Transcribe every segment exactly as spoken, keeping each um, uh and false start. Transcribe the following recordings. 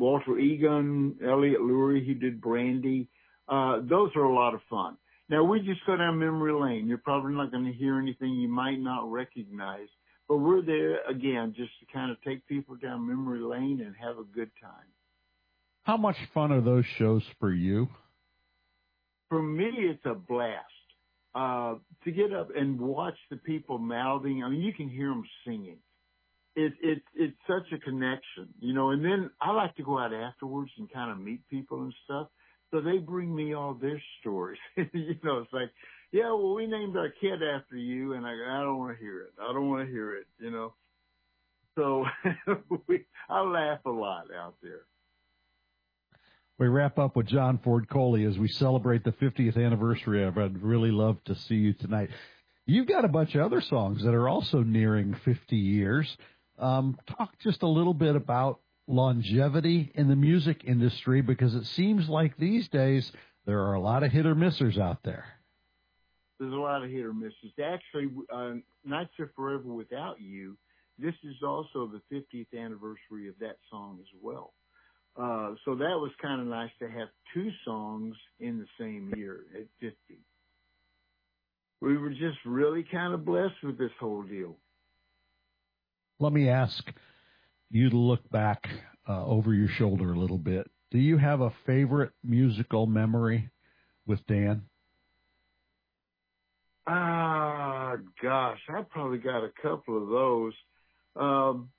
Walter Egan, Elliot Lurie, he did Brandy. Uh, those are a lot of fun. Now, we just go down memory lane. You're probably not going to hear anything you might not recognize, but we're there, again, just to kind of take people down memory lane and have a good time. How much fun are those shows for you? For me, it's a blast. Uh, to get up and watch the people mouthing, I mean, you can hear them singing. It, it, it's such a connection, you know, and then I like to go out afterwards and kind of meet people and stuff. So they bring me all their stories. You know, it's like, yeah, well, we named our kid after you, and I, I don't want to hear it. I don't want to hear it, you know. So we, I laugh a lot out there. We wrap up with John Ford Coley as we celebrate the fiftieth anniversary of I'd Really Love to See You Tonight. You've got a bunch of other songs that are also nearing fifty years. Um, talk just a little bit about longevity in the music industry, because it seems like these days there are a lot of hit or missers out there. There's a lot of hit or misses. Actually, uh, Nights Are Forever Without You, this is also the fiftieth anniversary of that song as well. Uh, so that was kind of nice to have two songs in the same year at fifty. We were just really kind of blessed with this whole deal. Let me ask you to look back uh, over your shoulder a little bit. Do you have a favorite musical memory with Dan? Ah, gosh, I probably got a couple of those. Um,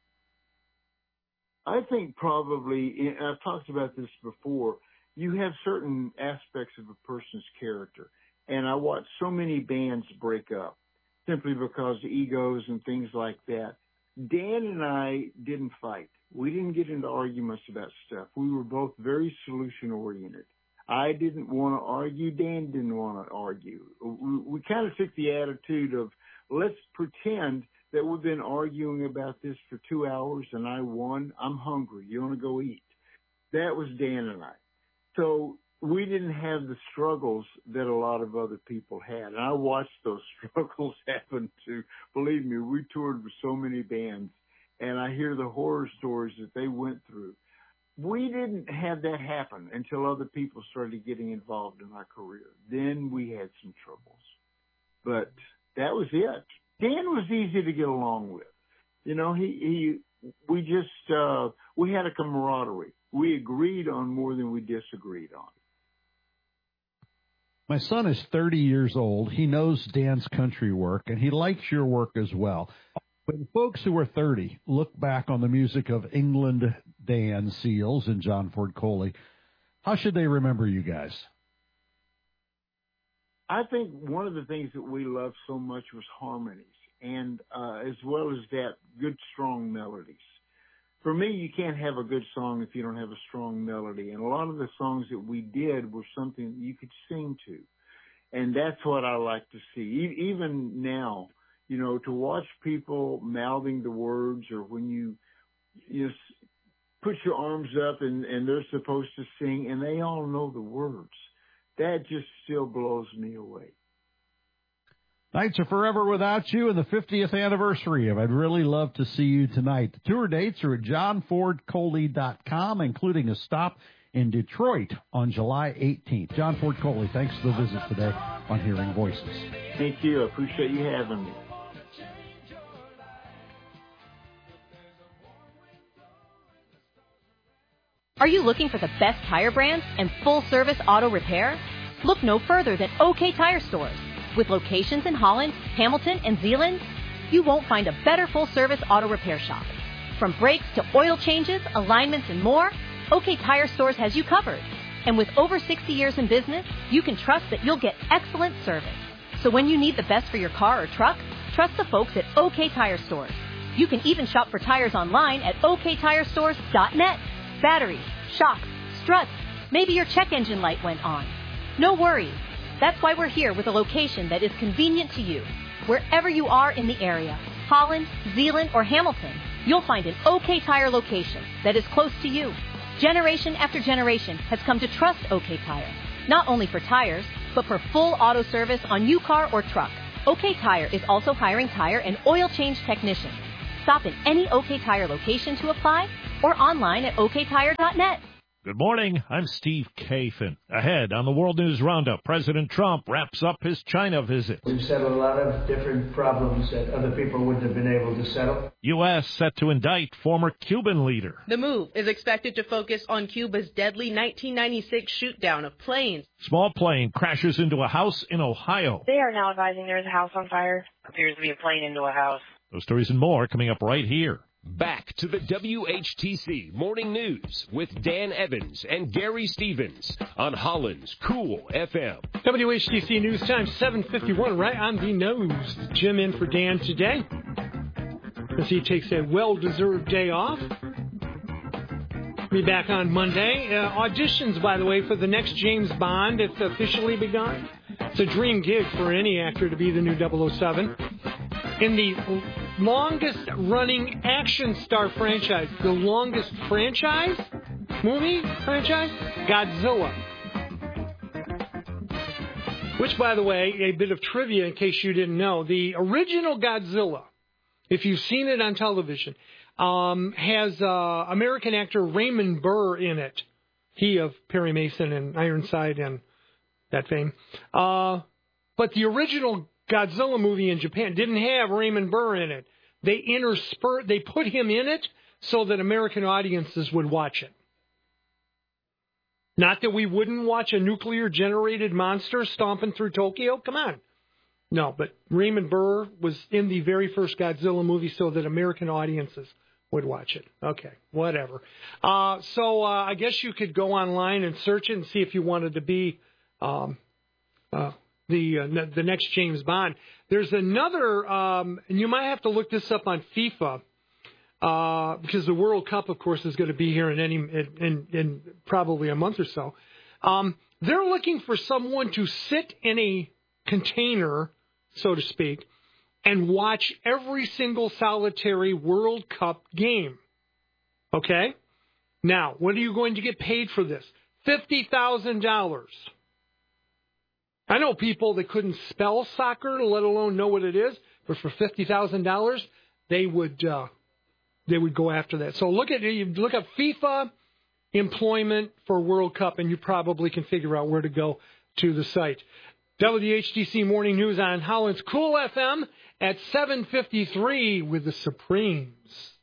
I think probably, and I've talked about this before, you have certain aspects of a person's character. And I watch so many bands break up simply because of egos and things like that. Dan and I didn't fight. We didn't get into arguments about stuff. We were both very solution-oriented. I didn't want to argue. Dan didn't want to argue. We, we kind of took the attitude of, let's pretend that we've been arguing about this for two hours and I won. I'm hungry. You want to go eat? That was Dan and I. So we didn't have the struggles that a lot of other people had. And I watched those struggles happen too. Believe me, we toured with so many bands, and I hear the horror stories that they went through. We didn't have that happen until other people started getting involved in our career. Then we had some troubles. But that was it. Dan was easy to get along with. You know, he, he we just, uh, we had a camaraderie. We agreed on more than we disagreed on. My son is thirty years old. He knows Dan's country work, and he likes your work as well. When folks who are thirty look back on the music of England Dan Seals and John Ford Coley, how should they remember you guys? I think one of the things that we loved so much was harmonies, and uh, as well as that, good, strong melodies. For me, you can't have a good song if you don't have a strong melody. And a lot of the songs that we did were something that you could sing to. And that's what I like to see. E- even now, you know, to watch people mouthing the words, or when you, you know, put your arms up and, and they're supposed to sing and they all know the words. That just still blows me away. Nights Are Forever Without You and the fiftieth anniversary of I'd Really Love to See You Tonight. The tour dates are at john ford coley dot com, including a stop in Detroit on July eighteenth. John Ford Coley, thanks for the visit today on Hearing Voices. Thank you. I appreciate you having me. Are you looking for the best tire brands and full-service auto repair? Look no further than OK Tire Stores. With locations in Holland, Hamilton, and Zeeland, you won't find a better full-service auto repair shop. From brakes to oil changes, alignments, and more, OK Tire Stores has you covered. And with over sixty years in business, you can trust that you'll get excellent service. So when you need the best for your car or truck, trust the folks at OK Tire Stores. You can even shop for tires online at o k tire stores dot net. Batteries, shocks, struts, maybe your check engine light went on. No worries. That's why we're here with a location that is convenient to you. Wherever you are in the area, Holland, Zeeland, or Hamilton, you'll find an OK Tire location that is close to you. Generation after generation has come to trust OK Tire, not only for tires, but for full auto service on new car or truck. OK Tire is also hiring tire and oil change technicians. Stop in any OK Tire location to apply or online at o k tire dot net. Good morning. I'm Steve Kathan. Ahead on the World News Roundup, President Trump wraps up his China visit. We've settled a lot of different problems that other people wouldn't have been able to settle. U S set to indict former Cuban leader. The move is expected to focus on Cuba's deadly nineteen ninety-six shoot-down of planes. Small plane crashes into a house in Ohio. They are now advising there is a house on fire. Appears to be a plane into a house. Those stories and more coming up right here. Back to the W H T C Morning News with Dan Evans and Gary Stevens on Holland's Cool F M. W H T C News Time, seven fifty-one, right on the nose. Jim in for Dan today, as he takes a well-deserved day off. Be back on Monday. Uh, auditions, by the way, for the next James Bond have officially begun. It's a dream gig for any actor to be the new double oh seven. In the longest-running action star franchise, the longest franchise, movie franchise, Godzilla. Which, by the way, a bit of trivia in case you didn't know, the original Godzilla, if you've seen it on television, um, has uh, American actor Raymond Burr in it. He of Perry Mason and Ironside and that fame. Uh, but the original Godzilla movie in Japan didn't have Raymond Burr in it. They interspersed, they put him in it so that American audiences would watch it. Not that we wouldn't watch a nuclear-generated monster stomping through Tokyo. Come on. No, but Raymond Burr was in the very first Godzilla movie so that American audiences would watch it. Okay, whatever. Uh, so uh, I guess you could go online and search it and see if you wanted to be um, uh, the uh, the next James Bond. There's another, um, and you might have to look this up on FIFA, uh, because the World Cup, of course, is going to be here in any in, in, in probably a month or so. Um, they're looking for someone to sit in a container, so to speak, and watch every single solitary World Cup game. Okay? Now, what are you going to get paid for this? fifty thousand dollars. I know people that couldn't spell soccer, let alone know what it is, but for fifty thousand dollars, they would uh, they would go after that. So look at you look up FIFA employment for World Cup, and you probably can figure out where to go to the site. W H T C Morning News on Holland's Cool F M at seven fifty-three with the Supremes.